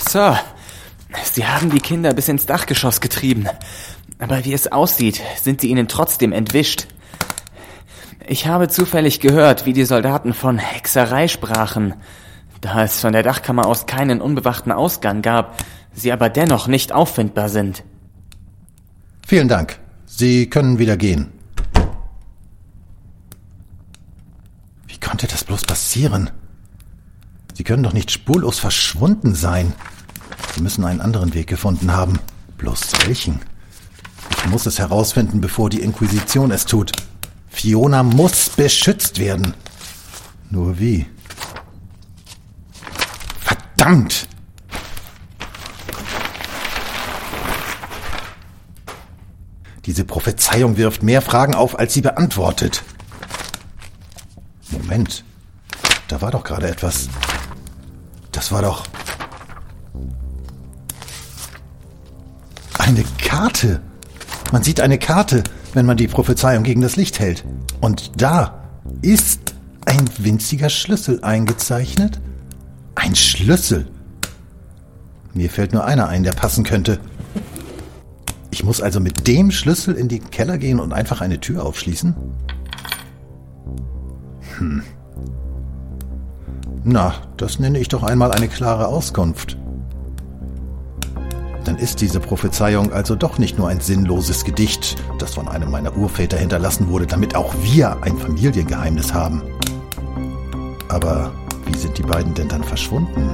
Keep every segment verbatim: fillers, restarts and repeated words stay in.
Sir, Sie haben die Kinder bis ins Dachgeschoss getrieben. Aber wie es aussieht, sind sie ihnen trotzdem entwischt. Ich habe zufällig gehört, wie die Soldaten von Hexerei sprachen, da es von der Dachkammer aus keinen unbewachten Ausgang gab, sie aber dennoch nicht auffindbar sind. Vielen Dank. Sie können wieder gehen. Wie konnte das bloß passieren? Sie können doch nicht spurlos verschwunden sein. Sie müssen einen anderen Weg gefunden haben. Bloß welchen? Ich muss es herausfinden, bevor die Inquisition es tut. Fiona muss beschützt werden. Nur wie? Verdammt! Diese Prophezeiung wirft mehr Fragen auf, als sie beantwortet. Moment, da war doch gerade etwas. Das war doch... eine Karte. Man sieht eine Karte, wenn man die Prophezeiung gegen das Licht hält. Und da ist ein winziger Schlüssel eingezeichnet. Ein Schlüssel. Mir fällt nur einer ein, der passen könnte. Ich muss also mit dem Schlüssel in den Keller gehen und einfach eine Tür aufschließen? Hm. Na, das nenne ich doch einmal eine klare Auskunft. Dann ist diese Prophezeiung also doch nicht nur ein sinnloses Gedicht, das von einem meiner Urväter hinterlassen wurde, damit auch wir ein Familiengeheimnis haben. Aber wie sind die beiden denn dann verschwunden?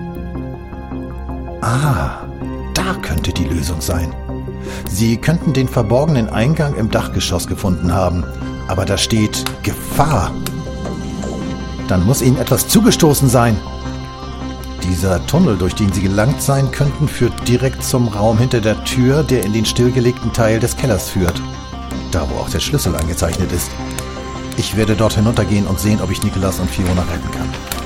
Ah, da könnte die Lösung sein. Sie könnten den verborgenen Eingang im Dachgeschoss gefunden haben, aber da steht Gefahr. Dann muss ihnen etwas zugestoßen sein. Dieser Tunnel, durch den sie gelangt sein könnten, führt direkt zum Raum hinter der Tür, der in den stillgelegten Teil des Kellers führt. Da, wo auch der Schlüssel eingezeichnet ist. Ich werde dort hinuntergehen und sehen, ob ich Nicholas und Fiona retten kann.